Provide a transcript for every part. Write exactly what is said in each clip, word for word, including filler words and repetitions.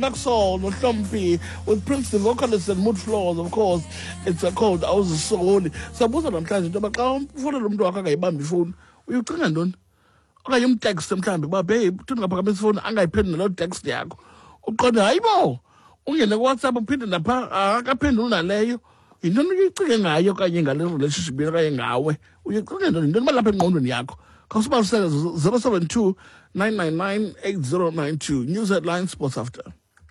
Soul, no Thumpy, with Prince the vocalist and mood floors, of course, it's a called I was so holy. So most of them times, but come for them to a bambi phone. You think I don't? Okay, you text sometimes, but babe, to the phone, and I pin no text yako. O kona aibo. O yena WhatsApp pin na pa, a pin na leyo. You don't you think ngayo ka yenga le relationship bi ka ngawe. You think I don't malapha ngqondweni yakho. Cosmo says zero seven two nine nine nine eight zero nine two. News headlines sports after.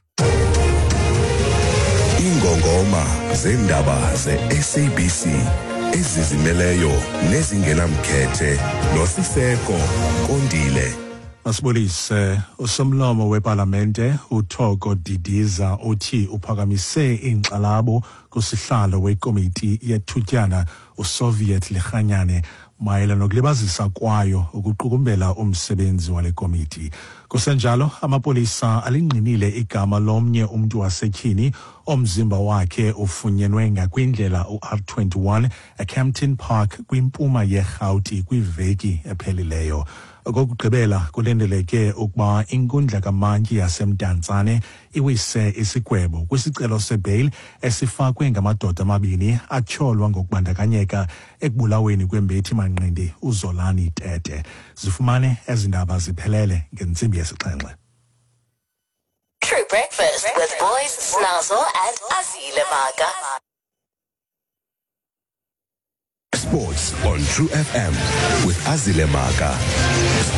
Ingongoma zendaba ze-S A B C ezizimeleyo nezingenamkhethe noSiseko Kondile. Asibulise usomlomo weParlamente uThoko Didiza uthi uphakamise inkxalabo kusihlalo wekomiti yethutyana uSoviet Lechanyane mayelana nokulibazisa kwayo ukuqukumbela umsebenzi wale komiti. Kusenjalo amapolisa alingqinile igama lomnye umuntu wasetyhini omzimba wakhe ufunyenwe ngakwindlela uR twenty-one eCampton Park kwimpuma yeRhawuti kwiveki ephelileyo. Okugqibela kulendeleke ukuba inkundla kaMantyi yaseMdantsane iwise isigwebo kwisicelo sebail esifakwe ngamadoda amabini atyholwa ngokubandakanyeka ekubulaweni kwembethi manqindi uZolani Tete. Zifumane ezindaba ziphelele ngentsimbi yesixhenxe. True Breakfast with Boys Snazo and Azile Maga. Sports on True F M with Azile Maga.